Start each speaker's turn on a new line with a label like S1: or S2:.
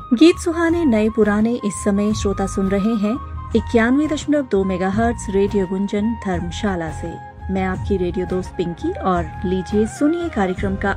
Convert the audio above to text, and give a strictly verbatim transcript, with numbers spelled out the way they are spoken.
S1: गीत सुहाने नए पुराने इस समय श्रोता सुन रहे हैं इक्यानवे दशमलव दो मेगाहर्ट्ज रेडियो गुंजन धर्मशाला से। मैं आपकी रेडियो दोस्त पिंकी और लीजिए सुनिए कार्यक्रम का